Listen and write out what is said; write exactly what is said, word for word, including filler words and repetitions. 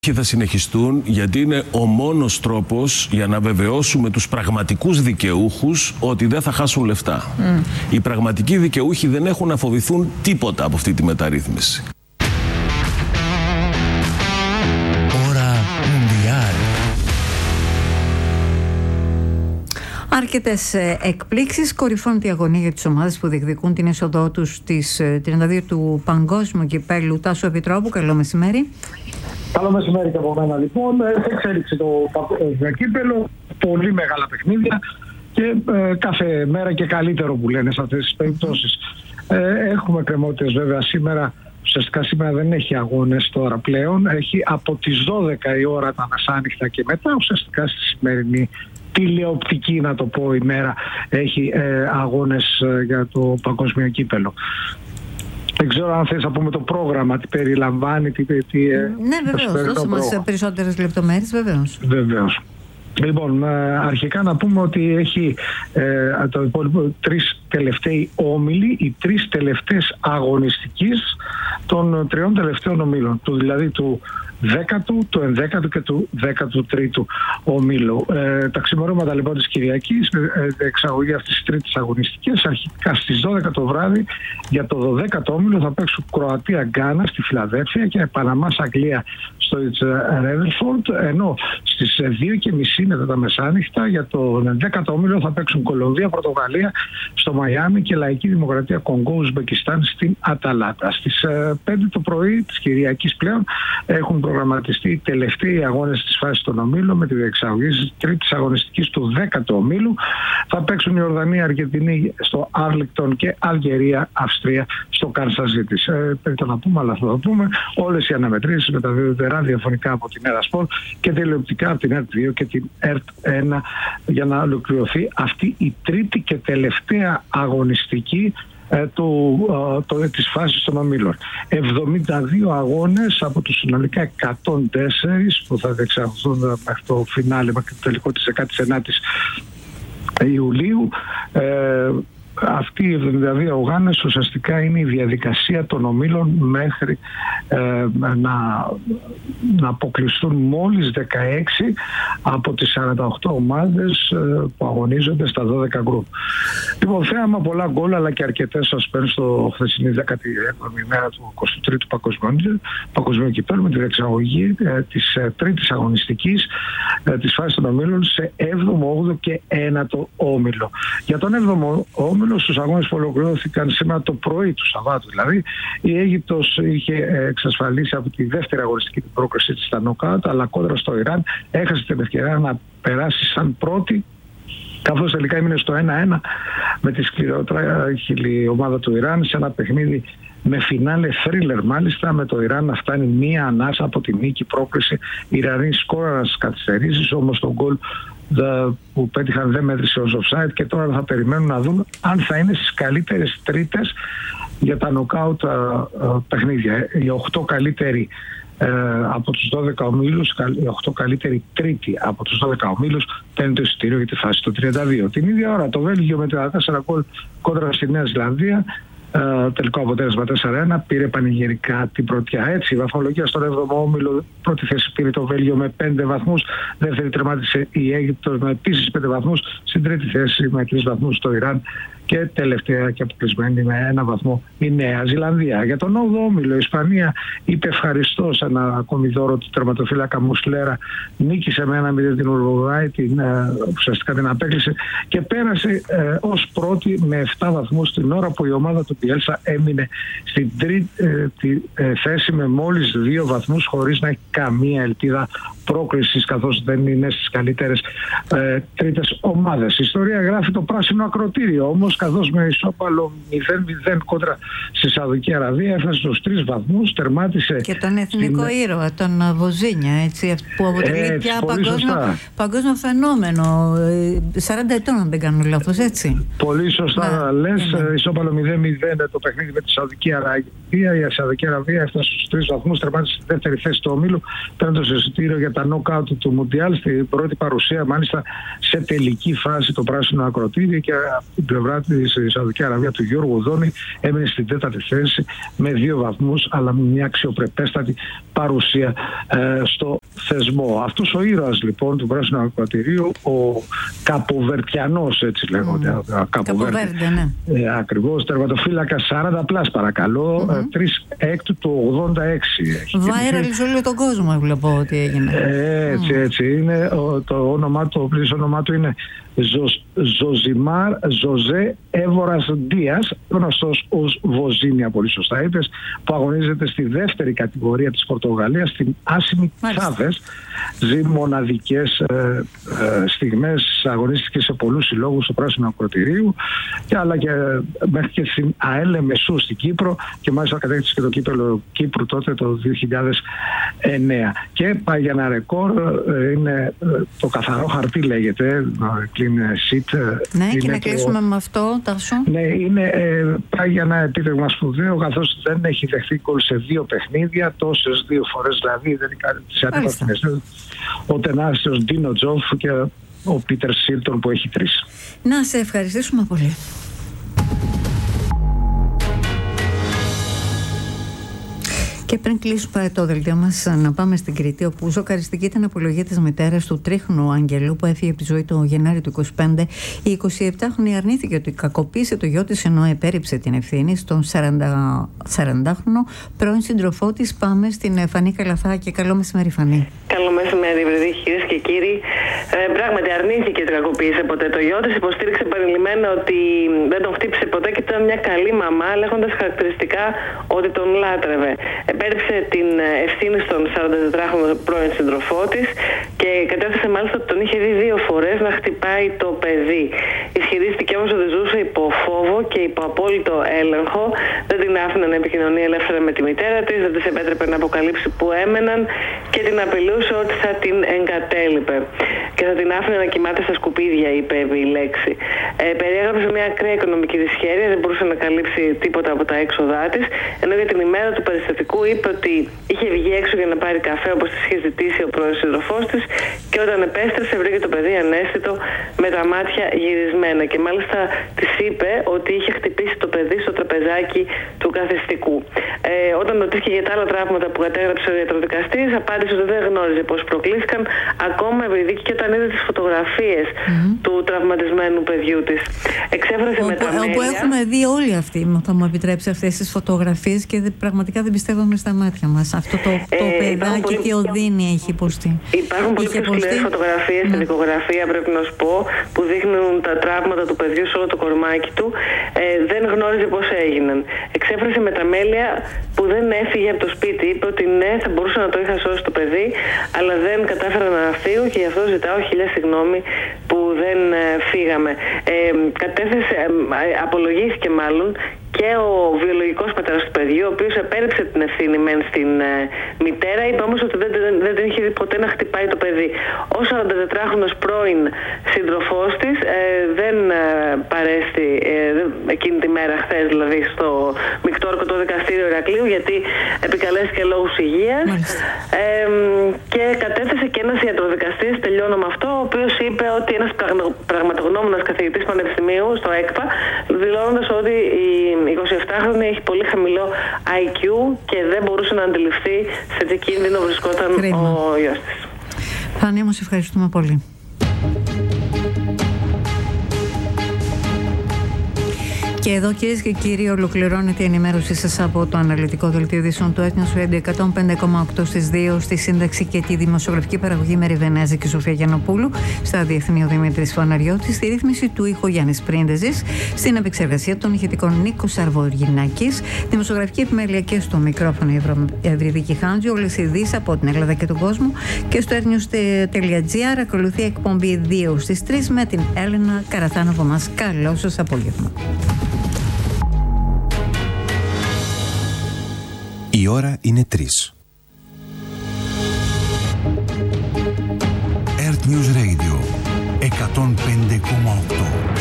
Και θα συνεχιστούν, γιατί είναι ο μόνος τρόπος για να βεβαιώσουμε τους πραγματικούς δικαιούχους ότι δεν θα χάσουν λεφτά. Mm. Οι πραγματικοί δικαιούχοι δεν έχουν να φοβηθούν τίποτα από αυτή τη μεταρρύθμιση. Ώρα Μουντιάλ. Αρκετές εκπλήξεις. Κορυφώνεται η αγωνία για τις ομάδες που διεκδικούν την είσοδό τους στις τριάντα δύο του Παγκόσμιου Κυπέλλου. Τάσο Επιτρόπου, καλό μεσημέρι. Καλό μεσημέρι και από μένα λοιπόν. Εξέλιξε το Παγκόσμιο Κύπελλο, πολύ μεγάλα παιχνίδια και ε, κάθε μέρα και καλύτερο που λένε σε αυτές τις περιπτώσεις. Ε, έχουμε κρεμότητες βέβαια σήμερα. Ουσιαστικά σήμερα δεν έχει αγώνες τώρα πλέον. Έχει από τις δώδεκα η ώρα τα μεσάνυχτα και μετά. Ουσιαστικά στη σημερινή τηλεοπτική, να το πω, ημέρα έχει ε, αγώνες ε, για το Παγκόσμιο Κύπελλο. Δεν ξέρω αν θες να πούμε το πρόγραμμα, τι περιλαμβάνει, τι... τι ναι, βεβαίως, δώσε μας περισσότερες λεπτομέρειες, βεβαίως. Βεβαίως. Λοιπόν, αρχικά να πούμε ότι έχει ε, το υπόλοιπο τρεις τελευταίοι όμιλοι, οι τρεις τελευταίες αγωνιστικής των τριών τελευταίων ομίλων, του, δηλαδή του δέκατου, του ενδέκατου και του δέκατου τρίτου ομίλου. Ε, τα ξημερώματα λοιπόν της Κυριακής, ε, εξαγωγή αυτής της τρίτης αγωνιστικής, αρχικά στις δώδεκα το βράδυ για το δωδέκατο όμιλο θα παίξουν Κροατία-Γκάνα στη Φιλαδέλφια και Παναμάς-Αγγλία στο Ρέδερφορντ, ενώ στις δύο και μισή μετά τα μεσάνυχτα για το δέκατο όμιλο θα παίξουν Κολομβία-Πορτογαλία στο Μαϊάμι και Λαϊκή Δημοκρατία Κονγκό-Ουσμπεκιστάν στην Αταλάντα. Στις πέντε το πρωί της Κυριακής πλέον έχουν προγραμματιστεί οι τελευταίοι αγώνες της φάσης των ομίλων με τη διεξαγωγή της τρίτης αγωνιστικής του δέκατου ομίλου. Θα παίξουν η Ορδανία, Αργεντινή στο Άρλικτον και Αλγερία, Αυστρία στο Καρσαζίτης. Ε, πρέπει να πούμε, αλλά θα το πούμε. Όλες οι αναμετρήσεις μεταδίδονται ραδιοφωνικά από την ΕΡΑ-Σπορτ και τηλεοπτικά από την ΕΡΤ δύο και την ΕΡΤ ένα για να ολοκληρωθεί αυτή η τρίτη και τελευταία αγωνιστική του, το, της φάσης των ομίλων. εβδομήντα δύο αγώνες από τους συνολικά εκατόν τέσσερα που θα διεξαχθούν μέχρι το φινάλε, μέχρι το τελικό της δεκάτης ενάτης Ιουλίου. Ε, Αυτοί οι εβδομήντα δύο αγώνες ουσιαστικά είναι η διαδικασία των ομίλων μέχρι ε, να, να αποκλειστούν μόλις δεκαέξι από τις σαράντα οκτώ ομάδες ε, που αγωνίζονται στα δώδεκα γκρουπ. Λοιπόν, θέαμα πολλά γκολ, αλλά και αρκετές σασπένς στο χθεσινή δέκατη έβδομη ημέρα του εικοστού τρίτου Παγκοσμίου Κυπέλλου με τη διεξαγωγή ε, της ε, τρίτης αγωνιστικής ε, της φάσης των ομίλων σε έβδομο, όγδοο και ένατο όμιλο. Για τον έβδομο όμιλο, στους αγώνες που ολοκληρώθηκαν σήμερα το πρωί του Σαββάτου, δηλαδή, η Αίγυπτος είχε εξασφαλίσει από τη δεύτερη αγωνιστική την πρόκριση της στα νοκάουτ, αλλά κόντρα στο Ιράν έχασε την ευκαιρία να περάσει σαν πρώτη, καθώς τελικά έμεινε στο ένα ένα με τη σκληρότερη ομάδα του Ιράν σε ένα παιχνίδι με φινάλε θρίλερ, μάλιστα, με το Ιράν να φτάνει μία ανάσα από τη νίκη πρόκριση. Οι Ιρανοί σκόραραν στις καθυστερήσεις, όμως τον γκολ που πέτυχαν δεν μέτρησε ως offside και τώρα θα περιμένουν να δουν αν θα είναι στις καλύτερες τρίτες για τα νοκάουτ παιχνίδια. Οι οκτώ καλύτεροι ε, από τους δώδεκα ομίλους, οι οκτώ καλύτεροι τρίτη από τους δώδεκα ομίλους παίρνουν το εισιτήριο για τη φάση των τριάντα δύο. Την ίδια ώρα το Βέλγιο με τριάντα τέσσερα γκολ κόντρα στη Νέα Ζηλανδία, Uh, τελικό αποτέλεσμα τέσσερα ένα, πήρε πανηγυρικά την πρωτιά. Έτσι, η βαθμολογία στον έβδομο όμιλο, πρώτη θέση πήρε το Βέλγιο με πέντε βαθμούς, δεύτερη τερμάτισε η Αίγυπτος με επίσης πέντε βαθμούς, στην τρίτη θέση με τρεις βαθμούς το Ιράν και τελευταία και αποκλεισμένη με ένα βαθμό η Νέα Ζηλανδία. Για τον όγδοο όμιλο η Ισπανία είπε ευχαριστώ σε ένα ακόμη δώρο του τερματοφύλακα Μουσλέρα, νίκησε με ένα μηδέν την Ουρουγουάη, την, ε, ουσιαστικά την απέκλεισε και πέρασε ε, ως πρώτη με επτά βαθμούς την ώρα που η ομάδα του Πιέλσα έμεινε στην τρίτη ε, ε, θέση με μόλις δύο βαθμούς χωρίς να έχει καμία ελπίδα πρόκρισης, καθώς δεν είναι στις καλύτερες ε, τρίτες ομάδες. Η ιστορία γράφει το πράσινο ακροτήριο όμως, καθώς με ισόπαλο μηδέν μηδέν κόντρα στη Σαουδική Αραβία έφτασε στους τρεις βαθμούς, τερμάτισε και τον εθνικό στην... ήρωα, τον Βοζίνια, έτσι, που αποτελεί έτσι, πια παγκόσμιο, παγκόσμιο φαινόμενο, σαράντα ετών αν δεν κάνω λάθος, έτσι. Πολύ σωστά λες, ναι. Ισόπαλο μηδέν μηδέν το παιχνίδι με τη Σαουδική Αραβία. Η Σαουδική Αραβία έφτασε στους τρεις βαθμούς, τερμάτισε στη δεύτερη θέση του ομίλου, παίρνοντας εισιτήριο για τα στα νοκάουτ του Μουντιάλ, στην πρώτη παρουσία μάλιστα σε τελική φάση το πράσινο ακροτήρι, και από την πλευρά της η Σαουδική Αραβία του Γιώργου Δόνη έμεινε στην τέταρτη θέση με δύο βαθμούς, αλλά με μια αξιοπρεπέστατη παρουσία ε, στο θεσμό. Αυτός ο ήρωας λοιπόν του πράσινου ακροτηρίου, ο Καποβερτιανός, έτσι λέγονται, mm. Καποβέρντε, ναι. ε, ακριβώς, τερματοφύλακα σαράντα πλάς παρακαλώ, mm-hmm. τρεις έκτου του ογδόντα έξι. Viral σε όλο τον κόσμο βλέπω ότι έγινε. Ε, έτσι, έτσι είναι. Ο, το όνομά του, το πλήρες όνομά του είναι Ζωζιμάρ Ζωζέ Έβορας Ντίας, γνωστός ως Βοζίνια, πολύ σωστά είπες, που αγωνίζεται στη δεύτερη κατηγορία της Πορτογαλίας, στην άσημη Τσάβες. Ζει μοναδικές ε, ε, στιγμές, αγωνίστηκε σε πολλούς συλλόγους του πράσινου ακροτηρίου, και αλλά και μέχρι και στην ΑΕΛ Μεσού στην Κύπρο, και μάλιστα κατέκτησε και το κύπελλο Κύπρου τότε το δύο χιλιάδες εννέα. Και πάει για ένα ρεκόρ, ε, είναι ε, το καθαρό χαρτί λέγεται, clean sheet. Ναι, και να κλείσουμε το... με αυτό, Τάσο. Ναι, είναι, ε, πάει για ένα επίτευγμα σπουδαίο, καθώς δεν έχει δεχθεί γκολ σε δύο παιχνίδια, τόσες δύο φορές δηλαδή, δεν είναι τις αντίπαλες. Ο τενάσιος Ντίνο Τζόφ και ο Πίτερ Σίρτον που έχει τρεις. Να σε ευχαριστήσουμε πολύ. Και πριν κλείσουμε το δελτίο μας, να πάμε στην Κρήτη, όπου σοκαριστική ήταν η απολογία της μητέρας του τρίχνου Αγγελού, που έφυγε από τη ζωή το Γενάρη του είκοσι πέντε. Η εικοσιεπτάχρονη αρνήθηκε ότι κακοποίησε το γιο της, ενώ επέρριψε την ευθύνη στον σαραντάχρονο πρώην σύντροφό της. Πάμε στην Φανή Καλαθά, και καλό μεσημέρι, Φανή. Καλό μεσημέρι, βρεδί, κυρίες και κύριοι. Ε, πράγματι, αρνήθηκε ότι κακοποίησε ποτέ το γιο της. Υποστήριξε επανειλημμένα ότι δεν τον χτύπησε ποτέ και ήταν μια καλή μαμά, λέγοντας χαρακτηριστικά ότι τον λάτρευε. Επέριψε την ευθύνη στον σαραντατετράχρονο πρώην σύντροφό της και κατέθεσε μάλιστα ότι τον είχε δει δύο φορές να χτυπάει το παιδί. Ισχυρίστηκε όμως ότι ζούσε υπό φόβο και υπό απόλυτο έλεγχο. Δεν την άφηνε να επικοινωνεί ελεύθερα με τη μητέρα της, δεν της επέτρεπε να αποκαλύψει που έμεναν και την απειλούσε ότι θα την εγκατέλειπε. Και θα την άφηνε να κοιμάται στα σκουπίδια, είπε η λέξη. Ε, περιέγραψε μια ακραία οικονομική δυσχέρεια, δεν μπορούσε να καλύψει τίποτα από τα έξοδά της, ενώ για την ημέρα του περιστατικού είπε ότι είχε βγει έξω για να πάρει καφέ, όπως της είχε ζητήσει ο πρώην σύντροφός της, και όταν επέστρεψε βρήκε το παιδί ανέστητο με τα μάτια γυρισμένα. Και μάλιστα της είπε ότι είχε χτυπήσει το παιδί στο τραπεζάκι του καθιστικού. Ε, όταν ρωτήθηκε για τα άλλα τραύματα που κατέγραψε ο ιατροδικαστής, απάντησε ότι δεν γνώριζε πώς προκλήθηκαν, ακόμα επειδή και όταν είδε τις φωτογραφίες mm-hmm. του τραυματισμένου παιδιού της. Εξέφρασε με τα μέλια. Όπου έχουμε δει όλοι αυτοί, θα μου επιτρέψει, αυτές τις φωτογραφίες, και πραγματικά δεν πιστεύουμε στα μάτια μας. Αυτό το, το ε, παιδάκι, πολύ... τι οδύνη έχει υποστεί. Υπάρχουν πολύ πιο σκληρές φωτογραφίες στην δικογραφία, πρέπει να σου πω, που δείχνουν τα τραύματα του παιδιού σε όλο το κορμάκι του. Ε, δεν γνώριζε πώς έγιναν. Εξέφρασε με τα μέλια που δεν έφυγε από το σπίτι. Είπε ότι ναι, θα μπορούσα να το είχα σώσει το παιδί, αλλά δεν κατάφερα να φύγω και γι' αυτό ζητάω χίλια συγγνώμη που δεν ε, φύγαμε. Ε, κατέθεσε, ε, απολογήθηκε μάλλον και ο βιολογικός πατέρας του παιδιού, ο οποίος επέριψε την ευθύνη μεν στην ε, μητέρα, είπε όμως ότι δεν, δεν, δεν την είχε δει ποτέ να χτυπάει το παιδί. Ο σαραντατετράχρονος πρώην σύντροφός της ε, δεν ε, παρέστη ε, εκείνη τη μέρα, χθες δηλαδή, στο Μικτόρκωτο Δικαστήριο Ηρακλείου, γιατί επικαλέστηκε λόγους υγείας. Ε, και κατέθεσε και ένας ιατροδικαστής, τελειώνω με αυτό, ο οποίος είπε ότι ένας πραγματογνώμονας καθηγητής πανεπιστημίου στο ΕΚΠΑ, δηλώνοντας ότι η εικοσιεπτάχρονη έχει πολύ χαμηλό άι κιου και δεν μπορούσε να αντιληφθεί σε τι κίνδυνο βρισκόταν Κρίμα. ο γιος της. Φανή, μας ευχαριστούμε πολύ. Και εδώ, κυρίες και κύριοι, ολοκληρώνεται η ενημέρωσή σας από το αναλυτικό δελτίο ειδήσεων του Έθνος Radio εκατόν πέντε κόμμα οκτώ στις δύο, στη σύνταξη και τη δημοσιογραφική παραγωγή Μέρη Βενέζη και Σοφία Γιαννοπούλου, στα διεθνή ο Δημήτρης Φαναριώτης, στη ρύθμιση του ήχου Γιάννης Πρίντεζης, στην επεξεργασία των ηχητικών Νίκος Αρβογινάκης, δημοσιογραφική επιμέλεια και στο μικρόφωνο η Ευρυδίκη Χάντζη, όλες οι ειδήσεις από την Ελλάδα και τον κόσμο, και στο airnews.gr ακολουθεί εκπομπή δύο στις τρεις με την Έλενα Καραθάνοβο μας. Καλό σας απόγευμα. Η ώρα είναι τρεις. Earth News Radio εκατόν πέντε κόμμα οκτώ.